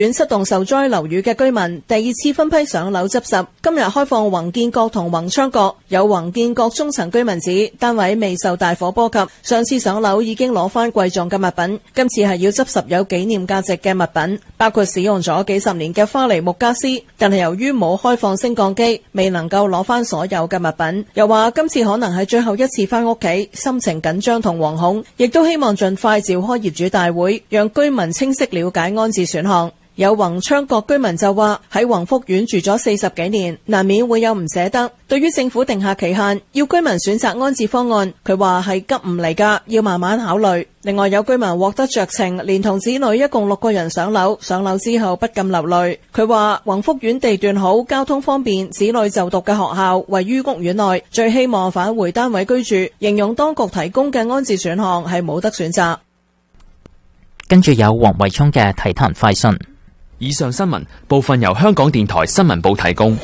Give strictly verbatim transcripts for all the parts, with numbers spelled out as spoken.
縣失洞受災樓宇嘅居民第二次分批上樓執拾，今日開放宏建閣同宏昌閣。有宏建閣中層居民指單位未受大火波及，上次上樓已經攞翻貴重嘅物品，今次係要執拾有紀念價值嘅物品，包括使用咗幾十年嘅花梨木家私，但係由於冇開放升降機，未能夠攞翻所有嘅物品。又話今次可能係最後一次翻屋企，心情緊張同惶恐，亦都希望盡快召開業主大會，讓居民清晰了解安置選項。有宏昌閣居民就話喺宏福苑住咗四十幾年，難免會有唔捨得。對於政府定下期限，要居民選擇安置方案，佢話係急唔嚟㗎，要慢慢考慮。另外有居民獲得酌情，連同子女一共六個人上樓，上樓之後不禁流淚。佢話宏福苑地段好，交通方便，子女就讀嘅學校位於屋苑內，最希望返回單位居住，形容當局提供嘅安置選項係冇得選擇。 跟住有黃慧聰嘅體壇快訊。 以上新聞部分由香港電台新聞部提供。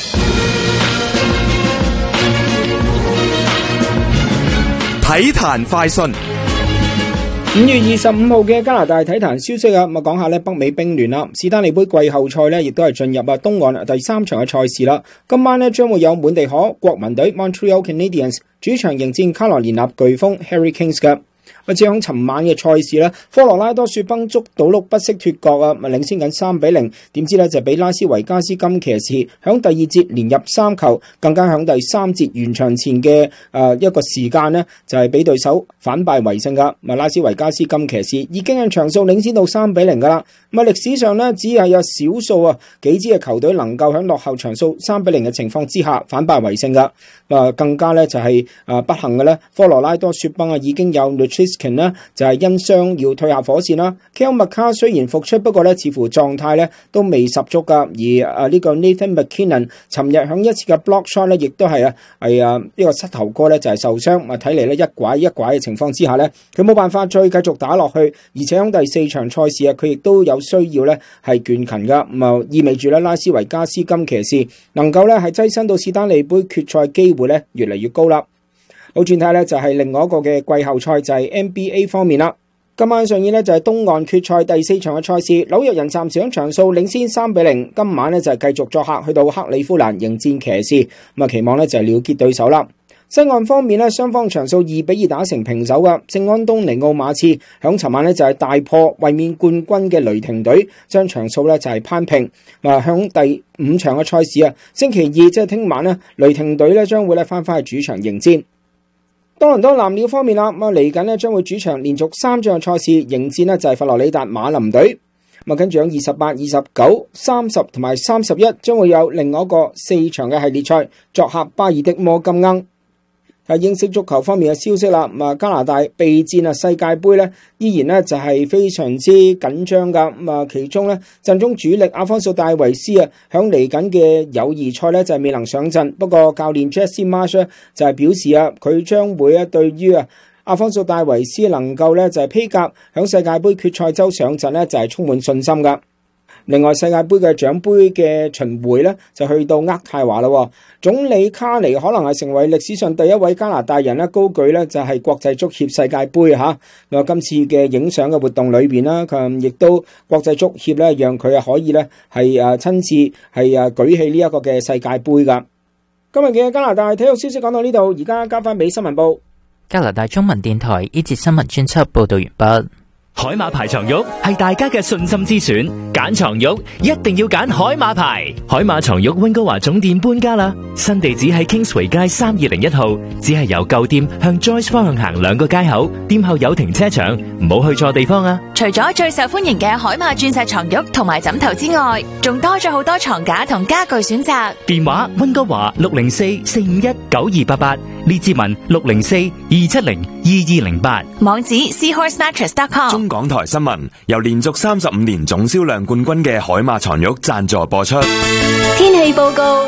體壇快訊。 五月二十五號嘅加拿大體壇消息啊，咁啊講下咧北美冰聯啦，士丹利杯季後賽咧亦都係進入啊東岸第三場嘅賽事啦。今晚咧將會有滿地可國民隊 Montreal Canadiens 主場迎戰卡羅連納颶風 Hurricanes 嘅。或者響尋晚嘅賽事咧，科羅拉多雪崩捉到碌不惜脫角啊，咪領先緊三比零。點知咧就俾拉斯維加斯金騎士響第二節連入三球，更加響第三節完場前嘅誒、呃、一個時間呢，就係、是、俾對手反敗為勝噶。咪拉斯維加斯金騎士已經係場數領先到三比零噶啦。咁啊歷史上呢，只係有少數啊幾支嘅球隊能夠響落後場數三比零嘅情況之下反敗為勝噶。啊更加咧就係、是、啊不幸嘅咧，科羅拉多雪崩啊已經有呢就係因傷要退下火線啦。Cale Makar 雖然復出，不過咧似乎狀態咧都未十足噶。而啊呢個 Nathan McKinnon 尋日響一次嘅 block shot 咧，亦都係啊係啊呢個膝頭哥咧就係受傷。啊睇嚟咧一拐一拐嘅情況之下咧，佢冇辦法再繼續打落去。而且響第四場賽事啊，佢亦都有需要咧係倦勤噶。咁啊意味住咧拉斯維加斯金騎士能夠咧係躋身到士丹利杯決賽機會咧越嚟越高啦。好，轉睇咧就係另外一個嘅季後賽，就係 N B A 方面啦。今晚上演呢就係東岸決賽第四場嘅賽事，紐約人暫時喺場數領先三比零。今晚呢就係繼續作客去到克里夫蘭迎戰騎士，咁啊期望呢就係了結對手啦。西岸方面呢，雙方場數二比二打成平手噶。聖安東尼奧馬刺響尋晚呢就係大破衛冕冠軍嘅雷霆隊，將場數呢就係攀平。啊，響第五場嘅賽事啊，星期二即係聽晚呢，雷霆隊呢將會咧翻返去主場迎戰。多倫多藍鳥方面啦，咁啊嚟緊咧將會主場連續三場賽事迎戰呢就係佛羅里達馬林隊。咁啊跟住喺二十八、二十九、三十同埋三十一將會有另外一個四場嘅系列賽，作客巴爾的摩金鶯。喺英式足球方面嘅消息啦，咁啊加拿大備戰啊世界盃咧，依然咧就係非常之緊張噶。咁啊其中咧陣中主力阿方素戴維斯啊，響嚟緊嘅友誼賽咧就係未能上陣。不過教練 Jesse Marsch 就係表示啊，佢將會啊對於啊阿方素戴維斯能夠咧就係披甲響世界盃決賽周上陣咧就係充滿信心噶。另外世界盃嘅獎盃嘅巡迴咧就去到渥太華啦。總理卡尼可能係成為歷史上第一位加拿大人咧高舉咧就係國際足協世界盃嚇。咁啊今次嘅影相嘅活動裏邊啦，佢亦都國際足協咧讓佢啊可以咧係啊親自係啊舉起呢一個嘅世界盃噶。今日嘅加拿大體育消息講到呢度，而家交翻俾新聞部。 加拿大中文電台呢節新聞專輯報道完畢。 海馬牌床褥係大家嘅信心之選，揀床褥一定要揀海馬牌。海馬床褥溫哥華總店搬家啦，新地址喺 Kingsway 街三二零一號，只係由舊店向 Joyce 方向行兩個街口，店後有停車場，唔好去錯地方啊！ 除咗最受歡迎嘅海馬鑽石床褥同埋枕頭之外，仲多咗好多床架同家具選擇。 電話溫哥華六零四四五一九二八八，列治文六零四二七零二二零八， 網址 seahorse mattress dot com。 港台新聞由連續三十五年總銷量冠軍嘅海馬床褥贊助播出。 天氣報告：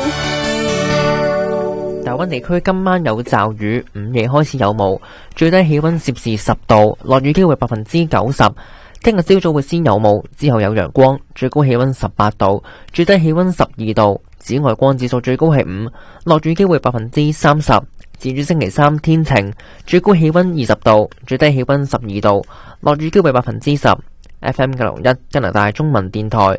大溫地區今晚有驟雨，午夜開始有霧，最低氣溫攝氏十度，落雨機會百分之九十。聽日朝早會先有霧，之後有陽光，最高氣溫十八度，最低氣溫十二度。紫外光指數最高係五，落雨機會百分之三十。至於星期三天晴，最高氣溫二十度，最低氣溫十二度，落雨機會百分之十。 F M 九零一加拿大中文電台。